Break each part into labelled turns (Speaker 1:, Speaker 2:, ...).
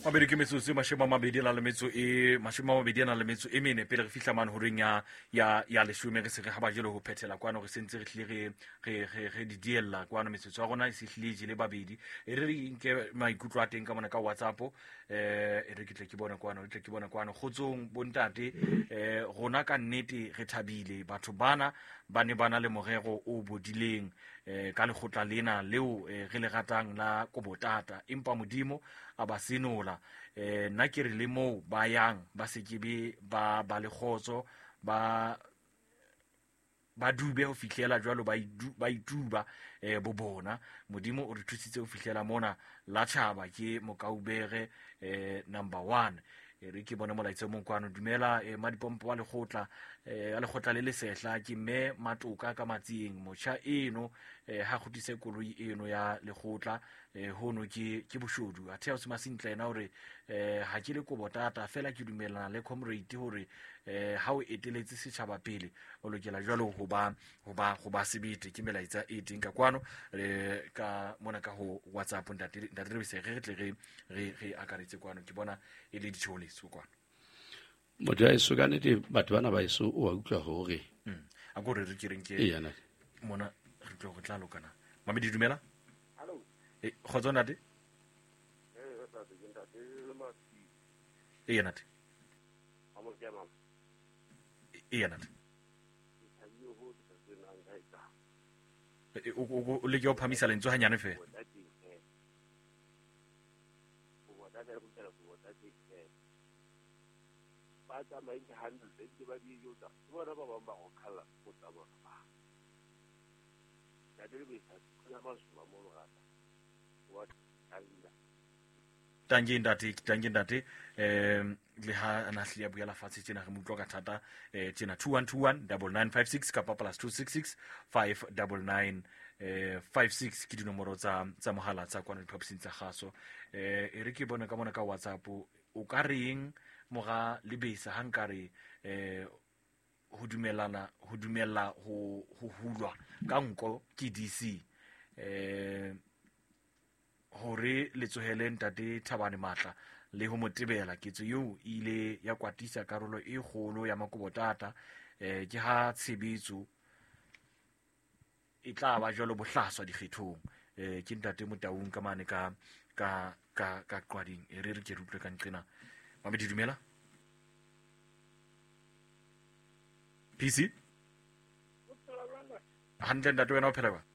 Speaker 1: mabedi ke metsotso mashome a mabedi a na le metso e mene pele re fihla mane horeng ya leshome re se re haba jelo ho phethela kwano re sentse re hlile re di diella kwano metsotso ya rona e se hlile le babedi e re nke maikutlo a teng ka mona ka WhatsApp e re ke tle ke bona kwano kgotsong bontate rona ka nnete re thabile batho bana ba ne bana le morero o bodileng ka lekgotla lena leo re le ratang la Kobotata empa modimo a ba senola nna ke re le moo ba yang ba sekebe ba le kgotso ba dube ho fihlela jwalo ba ituba bo bona modimo o re thusitse ho fihlela mona la tshaba ke Mokaubere number 1 re ke bona molaitse mo kwano dumela madipompo wa lekgotla a lekgotla le le sehla ke mme Matoka ka matsieng motsha eno ha khutise koloi eno ya lekgotla hono ke boshodu a theo se masintle ena hore ha ke le Kobotata fela ke dumelana le comrade hore ha o eteletse setjhaba pele o lokela jwalo ho ba sebete ke melaitsa e teng ka kwano ka mona ka ho WhatsApp ntate re se re tle re akaretse kwano ke bona e le ditholetso kwano
Speaker 2: motho a iso ganete batho bana ba iso o a utlwa hore
Speaker 1: a go re ke reng ke mona re tlo go tla lokana mamedi dumela
Speaker 3: hallo
Speaker 1: khotso ntate ntate ntate o le ke o phamisa lentswe hanyane fela tange ntate le ha ana hlia buela fatshe tsena re mutlwa ka thata tsena 2121 9956 kapa +266 599 56 ke dinomoro tsa mohala tsa kwana diphaposing tsa gaso e re ke bona ka mona ka WhatsApp o ka reng moga lebesa hankare ho dumella ho hulwa ka nko ke DC hore le tsohele ntate Thabane Matla le ho motebela ketso eo ile ya kwatisa karolo e kgolo ya Makobotata ke ha tshebetso e tla ba jwalo bohlaswa dikgethong ke ntate Motaung ka mane ka qwading e re ke rutlwe ka nqena mamedi dumela PC hantle ntate wena o phela ba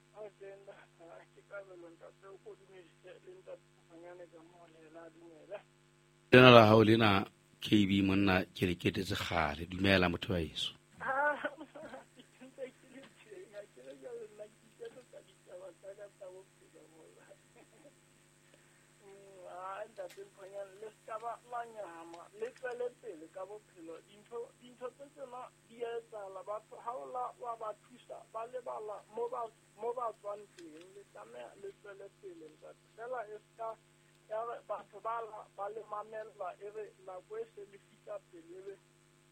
Speaker 2: lena la hao lena KB monna ke re ketetse gale dumela motho wa iso
Speaker 4: batho ba le mamella e re nako e se le fita pele